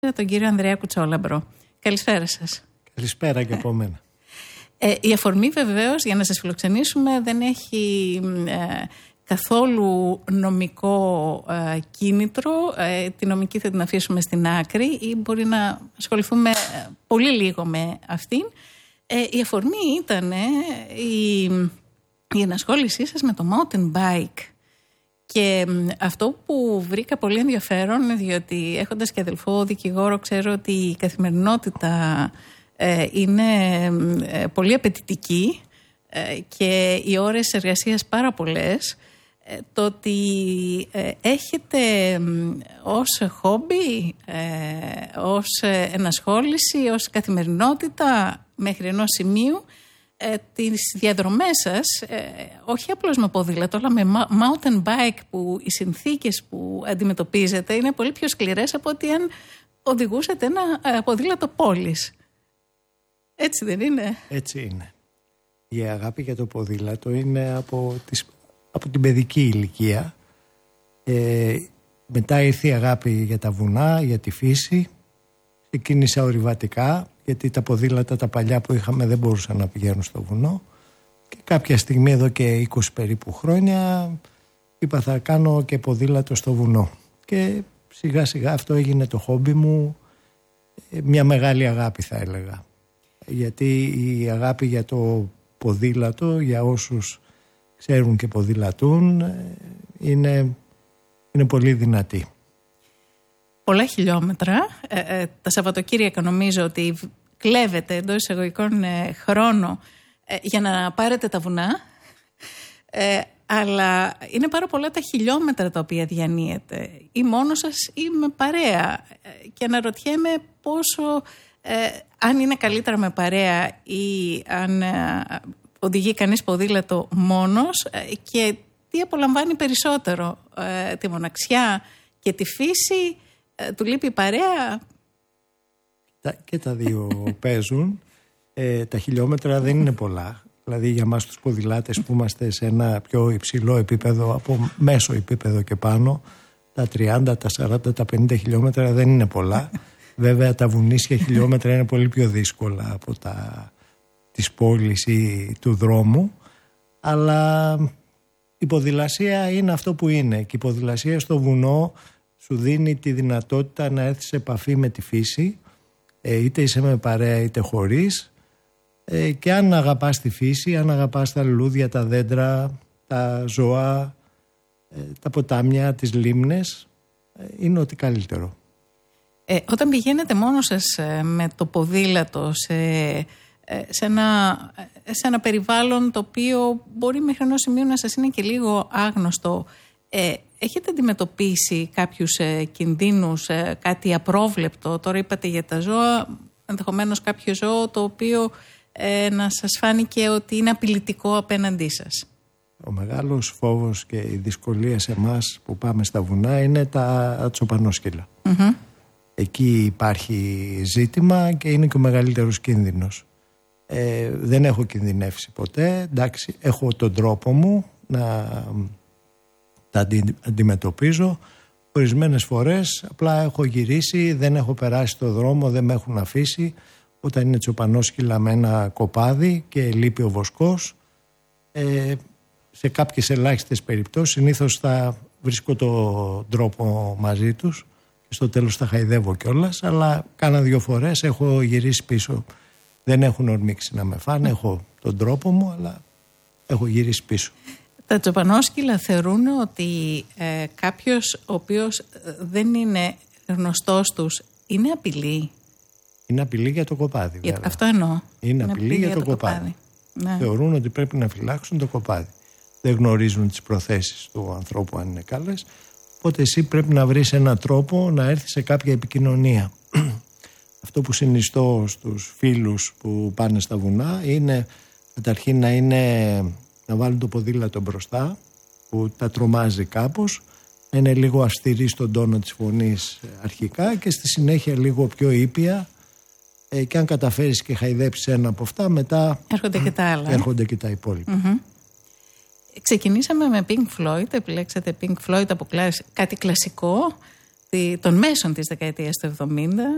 τον κύριο Ανδρέα Κουτσόλαμπρο. Καλησπέρα σας. Καλησπέρα και από μένα. Η αφορμή βεβαίως για να σας φιλοξενήσουμε δεν έχει καθόλου νομικό κίνητρο. Τη νομική θα την αφήσουμε στην άκρη ή μπορεί να ασχοληθούμε πολύ λίγο με αυτήν. Η αφορμή ήταν η ενασχόλησή σας με το mountain bike. Και αυτό που βρήκα πολύ ενδιαφέρον, διότι έχοντας και αδελφό δικηγόρο, ξέρω ότι η καθημερινότητα είναι πολύ απαιτητική και οι ώρες εργασίας πάρα πολλές. Το ότι έχετε ως χόμπι, ως ενασχόληση, ως καθημερινότητα μέχρι ενός σημείου τις διαδρομές σας, όχι απλώς με ποδήλατο, αλλά με mountain bike, που οι συνθήκες που αντιμετωπίζετε είναι πολύ πιο σκληρές από ότι αν οδηγούσατε ένα ποδήλατο πόλης. Έτσι δεν είναι? Έτσι είναι. Η αγάπη για το ποδήλατο είναι από την παιδική ηλικία. Μετά ήρθε η αγάπη για τα βουνά, για τη φύση. Ξεκίνησα ορειβατικά, γιατί τα ποδήλατα τα παλιά που είχαμε δεν μπορούσαν να πηγαίνουν στο βουνό. Και κάποια στιγμή, εδώ και 20 περίπου χρόνια, είπα θα κάνω και ποδήλατο στο βουνό. Και σιγά σιγά αυτό έγινε το χόμπι μου, μια μεγάλη αγάπη θα έλεγα. Γιατί η αγάπη για το ποδήλατο, για όσους ξέρουν και ποδηλατούν, είναι πολύ δυνατή. Πολλά χιλιόμετρα. Τα Σαββατοκύριακα νομίζω ότι κλέβετε εντός εισαγωγικών χρόνο για να πάρετε τα βουνά. Αλλά είναι πάρα πολλά τα χιλιόμετρα τα οποία διανύετε. Ή μόνο σας ή με παρέα. Και αναρωτιέμαι πόσο, αν είναι καλύτερα με παρέα ή αν οδηγεί κανείς ποδήλατο μόνος, και τι απολαμβάνει περισσότερο, τη μοναξιά και τη φύση. Του λείπει η παρέα? Και τα δύο παίζουν. Τα χιλιόμετρα δεν είναι πολλά. Δηλαδή για μας τους ποδηλάτες που είμαστε σε ένα πιο υψηλό επίπεδο, από μέσο επίπεδο και πάνω, τα 30, τα 40, τα 50 χιλιόμετρα δεν είναι πολλά. Βέβαια τα βουνίσια χιλιόμετρα είναι πολύ πιο δύσκολα από της πόλης ή του δρόμου. Αλλά η ποδηλασία είναι αυτό που είναι. Και η ποδηλασία στο βουνό σου δίνει τη δυνατότητα να έρθεις σε επαφή με τη φύση, είτε είσαι με παρέα είτε χωρίς, και αν αγαπάς τη φύση, αν αγαπάς τα λουλούδια, τα δέντρα, τα ζώα, τα ποτάμια, τις λίμνες, είναι ό,τι καλύτερο. Όταν πηγαίνετε μόνος σας με το ποδήλατο σε ένα περιβάλλον το οποίο μπορεί μέχρι ενός σημείου να σας είναι και λίγο άγνωστο, έχετε αντιμετωπίσει κάποιους κινδύνους, κάτι απρόβλεπτο? Τώρα είπατε για τα ζώα, ενδεχομένως κάποιο ζώο το οποίο να σας φάνηκε ότι είναι απειλητικό απέναντί σας. Ο μεγάλος φόβος και η δυσκολία σε εμάς που πάμε στα βουνά είναι τα τσοπανόσκυλα. Mm-hmm. Εκεί υπάρχει ζήτημα και είναι και ο μεγαλύτερος κίνδυνος. Δεν έχω κινδυνεύσει ποτέ. Εντάξει, έχω τον τρόπο μου να τα αντιμετωπίζω. Ορισμένες φορές απλά έχω γυρίσει, δεν έχω περάσει το δρόμο, δεν με έχουν αφήσει. Όταν είναι τσοπανόσκυλα με ένα κοπάδι και λείπει ο βοσκός, σε κάποιες ελάχιστες περιπτώσεις συνήθως θα βρίσκω τον τρόπο μαζί τους και στο τέλος τα χαϊδεύω κιόλας, αλλά κάνα 2 φορές έχω γυρίσει πίσω. Δεν έχουν ορμήξει να με φάνε, έχω τον τρόπο μου, αλλά έχω γυρίσει πίσω. Τα τσοπανόσκυλα θεωρούν ότι κάποιος ο οποίος δεν είναι γνωστός τους είναι απειλή. Είναι απειλή για το κοπάδι, βέβαια. Αυτό εννοώ. Είναι απειλή για το κοπάδι. Ναι. Θεωρούν ότι πρέπει να φυλάξουν το κοπάδι. Δεν γνωρίζουν τις προθέσεις του ανθρώπου αν είναι καλές. Οπότε εσύ πρέπει να βρεις έναν τρόπο να έρθεις σε κάποια επικοινωνία. Αυτό που συνιστώ στους φίλους που πάνε στα βουνά είναι καταρχήν να βάλουν το ποδήλατο μπροστά, που τα τρομάζει κάπως, να είναι λίγο αυστηρή στον τόνο της φωνής αρχικά και στη συνέχεια λίγο πιο ήπια, και αν καταφέρεις και χαϊδέψεις ένα από αυτά, μετά έρχονται και τα άλλα. Έρχονται και τα υπόλοιπα. Mm-hmm. Ξεκινήσαμε με Pink Floyd, επιλέξατε Pink Floyd από κάτι κλασικό των μέσων της δεκαετίας του 70.